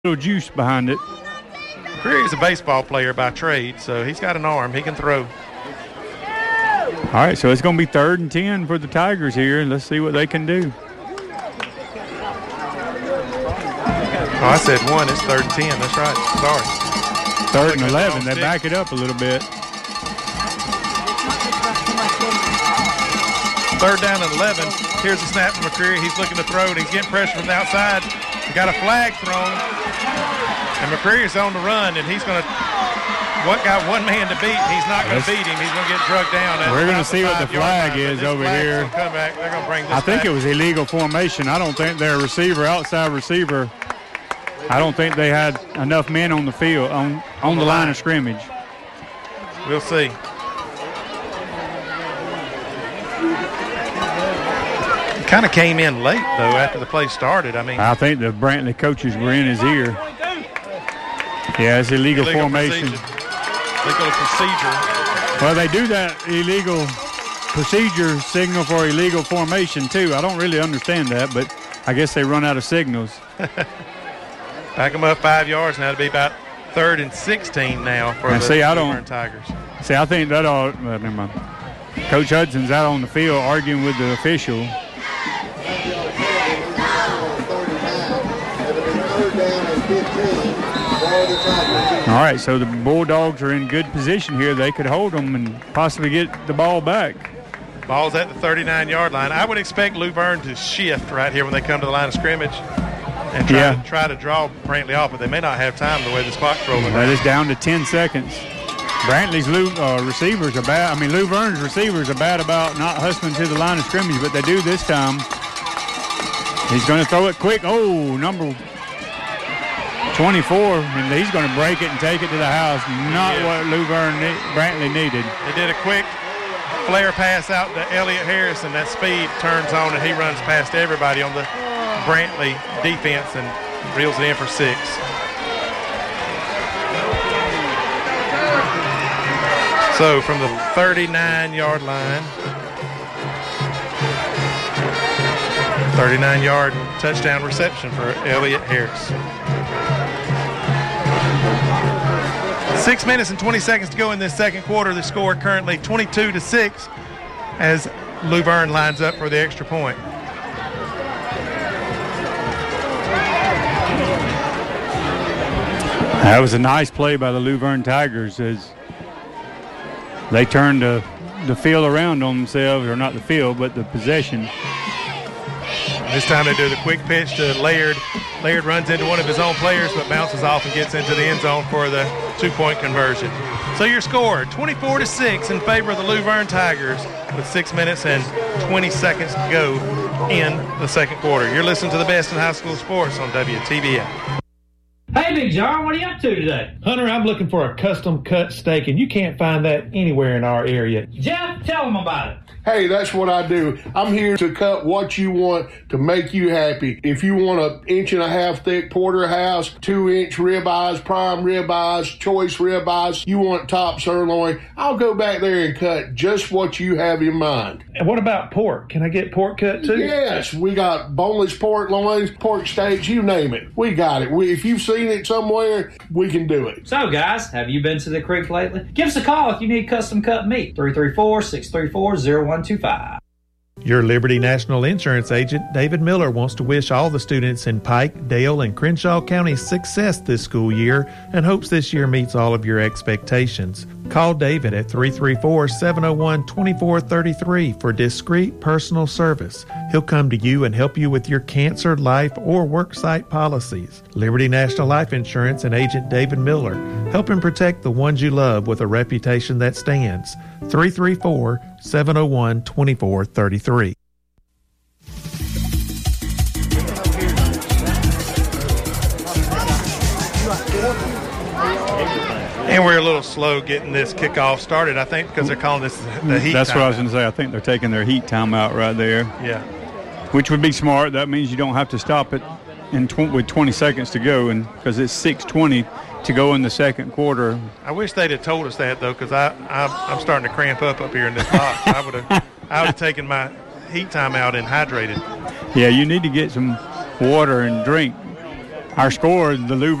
little juice behind it. McCreary's a baseball player by trade, so he's got an arm. He can throw. All right, so it's going to be 3rd and 10 for the Tigers here. Let's see what they can do. Oh, I said 1. It's 3rd and 10. That's right. Sorry. 3rd and 11. They back it up a little bit. 3rd down and 11. Here's a snap from McCreary. He's looking to throw, and he's getting pressure from the outside. He got a flag thrown, and McCreary's on the run, and he's going to got one man to beat. He's not going to beat him. He's going to get drugged down. We're going to see what the flag is over here. They're going to bring this I think back. It was illegal formation. I don't think their receiver, outside receiver, I don't think they had enough men on the field, on the line of scrimmage. We'll see. Kind of came in late, though, after the play started. I think the Brantley coaches were in his ear. Yeah, it's illegal formation. Illegal procedure. Well, they do that illegal procedure signal for illegal formation, too. I don't really understand that, but I guess they run out of signals. Back them up 5 yards now. It'll be about 3rd and 16 now for the Luverne Tigers. See, I think that all. Well, never mind. Coach Hudson's out on the field arguing with the official. All right, so the Bulldogs are in good position here. They could hold them and possibly get the ball back. Ball's at the 39-yard line. I would expect Luverne to shift right here when they come to the line of scrimmage and try to draw Brantley off, but they may not have time the way this clock's rolling. That is down to 10 seconds. Brantley's receivers are bad. Luverne's receivers are bad about not hustling to the line of scrimmage, but they do this time. He's going to throw it quick. Oh, number 24, and he's going to break it and take it to the house. Not what Brantley needed. They did a quick flare pass out to Elliott Harris, and that speed turns on, and he runs past everybody on the Brantley defense and reels it in for 6. So from the 39-yard line, 39-yard touchdown reception for Elliott Harris. 6 minutes and 20 seconds to go in this second quarter. The score currently 22-6 as Luverne lines up for the extra point. That was a nice play by the Luverne Tigers as they turned the field around on themselves, or not the field, but the possession. This time they do the quick pitch to Laird. Laird runs into one of his own players but bounces off and gets into the end zone for the 2-point conversion. So your score, 24-6 in favor of the Luverne Tigers with 6 minutes and 20 seconds to go in the second quarter. You're listening to the best in high school sports on WTBA. Hey, Big John, what are you up to today? Hunter, I'm looking for a custom cut steak, and you can't find that anywhere in our area. Jeff, tell them about it. Hey, that's what I do. I'm here to cut what you want to make you happy. If you want an 1.5 inch thick porterhouse, 2-inch ribeyes, prime ribeyes, choice ribeyes, you want top sirloin, I'll go back there and cut just what you have in mind. And what about pork? Can I get pork cut too? Yes, we got boneless pork loins, pork steaks, you name it. We got it. If you've seen it somewhere, we can do it. So, guys, have you been to the creek lately? Give us a call if you need custom cut meat. 334-634-0125. Your Liberty National Insurance agent, David Miller, wants to wish all the students in Pike, Dale, and Crenshaw counties success this school year and hopes this year meets all of your expectations. Call David at 334-701-2433 for discreet personal service. He'll come to you and help you with your cancer, life, or worksite policies. Liberty National Life Insurance and agent David Miller, helping protect the ones you love with a reputation that stands. 334-701-2433. And we're a little slow getting this kickoff started, I think, because they're calling this the heat That's timeout. what I was going to say. I think they're taking their heat timeout right there. Yeah. Which would be smart. That means you don't have to stop it with 20 seconds to go, and because it's 6:20 to go in the second quarter. I wish they'd have told us that, though, because I'm starting to cramp up here in this box. I would have taken my heat timeout and hydrated. Yeah, you need to get some water and drink Our score, the Lou